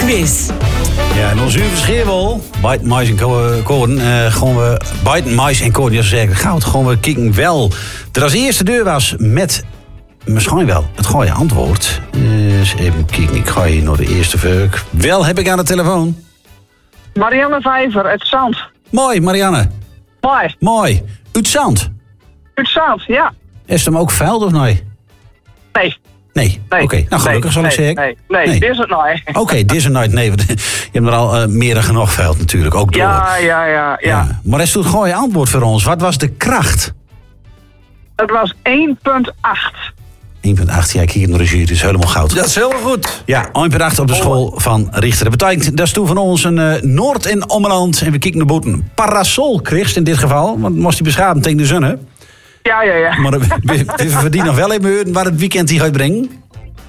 Weekquiz. Ja, en ons Scheerwol, Biden, Mais en Koorden, gewoon we Biden, Mais en Koorden, dat is eigenlijk goud. Gewoon we kijken wel. Er als eerste deur was met misschien wel het goede antwoord. Dus even kijken, ik ga hier naar de eerste veuk. Wel heb ik aan de telefoon. Marianne Vijver, uit Zand. Mooi, Marianne. Mooi. Mooi. Uit Zand. Uit Zand, ja. Is hem ook vuil of nee? Nee. Nee. Oké, nou gelukkig zal ik zeggen. Nee, dit is het nooit. Oké, dit is het nooit. Nee, je hebt er al meer dan genoeg veld natuurlijk, ook door. Ja. Maar is het goede antwoord voor ons? Wat was de kracht? Het was 1,8. 1,8, ja, ik kijk naar de jury, het is helemaal goud. Dat is heel goed. Ja, 1,8 op de school van Richter. Dat betekent, dat is toen van ons een Noord- en Ommeland. En we kijken naar boeten. Parasol kreeg in dit geval, want moest hij beschamen tegen de zon, hè? Ja. Maar we verdienen nog wel even waar het weekend die gaat brengen.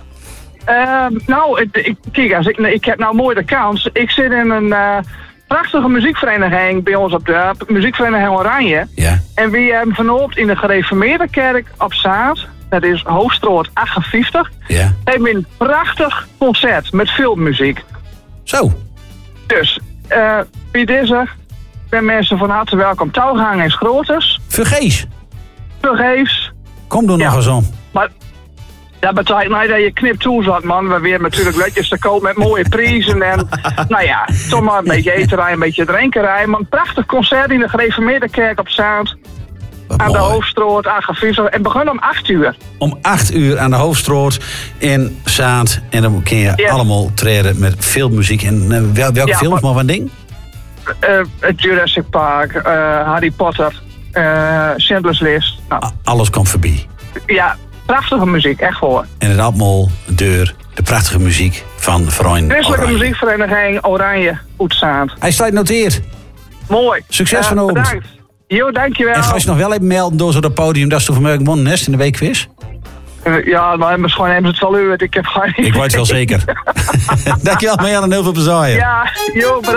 Ik heb nou mooi de kans. Ik zit in een prachtige muziekvereniging bij ons op de muziekvereniging Oranje. Ja. En we hebben vanavond in de gereformeerde kerk op Zaad, dat is Hoofdstraat 58, Ja. hebben we een prachtig concert met filmmuziek. Zo. Dus, wie deze, ben mensen van harte welkom. Touwgang en Schroters. Vergees. Vergeefs. Kom door nog eens om. Maar dat betekent niet dat je knipt toe zat, man. We weer natuurlijk letjes te koop met mooie prijzen. En nou ja, toch maar een beetje eterij, een beetje drinkerij. Maar een prachtig concert in de gereformeerde kerk op Zaad. Wat Aan de mooi. Hoofdstraat, 58. En begon om 8 uur. Om 8 uur aan de Hoofdstraat in Zaand. En dan kun je Ja. allemaal treden met filmmuziek. En welke Ja, films, maar wat ding? Het Jurassic Park, Harry Potter, Schindler's List. Nou, Alles komt voorbij. ja, prachtige muziek, echt hoor. En het allemaal deur, de prachtige muziek van Verein Christelijke Oranje. muziekvereniging Oranje, Oetzaand. Hij staat noteerd. Mooi. Succes vanavond. Bedankt. Jo, dankjewel. En ga je nog wel even melden door zo'n podium. Dat is toch van Morgen Nest in de weekquiz? Ja, maar misschien hebben ze het wel uit. Ik heb geen Ik weet het wel zeker. Dankjewel, Marjan, en heel veel plezier. Ja, jo, bedankt.